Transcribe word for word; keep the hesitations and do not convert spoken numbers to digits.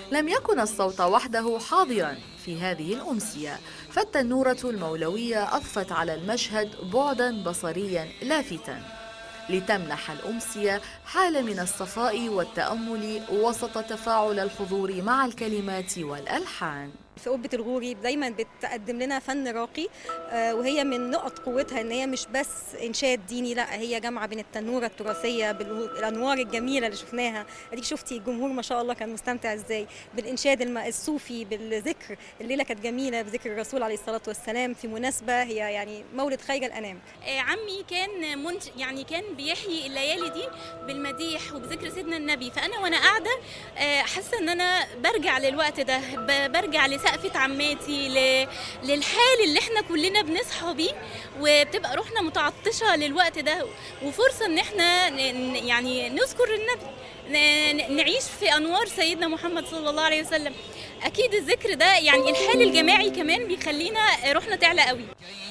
لم يكن الصوت وحده حاضرا في هذه الأمسية، فالتنورة المولوية أضفت على المشهد بعدا بصريا لافتا لتمنح الأمسية حالة من الصفاء والتأمل وسط تفاعل الحضور مع الكلمات والألحان. في قبة الغوري دايما بتقدم لنا فن راقي، وهي من نقط قوتها ان هي مش بس انشاد ديني، لا هي جامعه بين التنوره التراثيه بالانوار الجميله اللي شفناها. اديك شفتي الجمهور ما شاء الله كان مستمتع ازاي بالانشاد الصوفي، بالذكر. الليله كانت جميله بذكر الرسول عليه الصلاه والسلام في مناسبه هي يعني مولد خير الانام. عمي كان منت يعني كان بيحيي الليالي دي بالمديح وبذكر سيدنا النبي، فانا وانا قاعده حاسه ان انا برجع للوقت ده، برجع لسقفة عماتي، للحال اللي احنا كلنا بنصحى بيه، وبتبقى روحنا متعطشة للوقت ده، وفرصة ان احنا يعني نذكر النبي، نعيش في انوار سيدنا محمد صلى الله عليه وسلم. اكيد الذكر ده يعني الحال الجماعي كمان بيخلينا روحنا تعلى قوي.